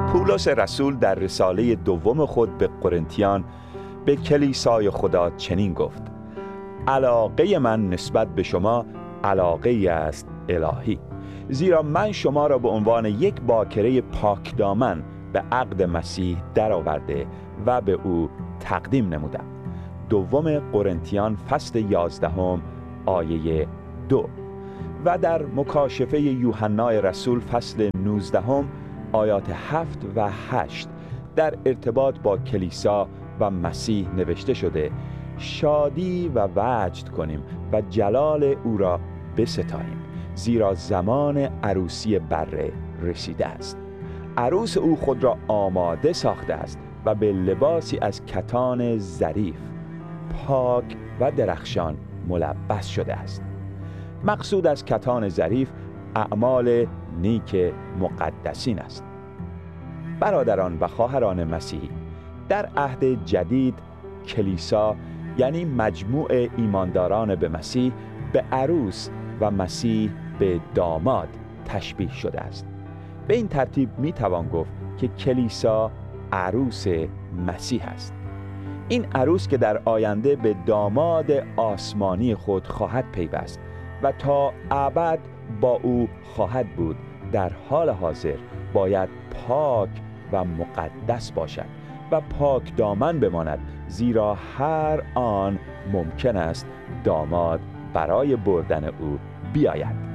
پولس رسول در رساله دوم خود به قرنتیان به کلیسای خدا چنین گفت: علاقه من نسبت به شما علاقه ای است الهی، زیرا من شما را به عنوان یک باکره پاکدامن به عقد مسیح درآورده و به او تقدیم نمودم. دوم قرنتیان فصل 11 آیه 2. و در مکاشفه یوحنای رسول فصل 19 آیات 7 و 8 در ارتباط با کلیسا و مسیح نوشته شده: شادی و وجد کنیم و جلال او را بستاییم، زیرا زمان عروسی بره رسیده است. عروس او خود را آماده ساخته است و به لباسی از کتان ظریف، پاک و درخشان ملبس شده است. مقصود از کتان ظریف اعمال نیک مقدسین است. برادران و خواهران مسیحی، در عهد جدید کلیسا یعنی مجموع ایمانداران به مسیح به عروس و مسیح به داماد تشبیه شده است. به این ترتیب می توان گفت که کلیسا عروس مسیح است. این عروس که در آینده به داماد آسمانی خود خواهد پیوست و تا ابد با او خواهد بود، در حال حاضر باید پاک و مقدس باشد و پاک دامن بماند، زیرا هر آن ممکن است داماد برای بردن او بیاید.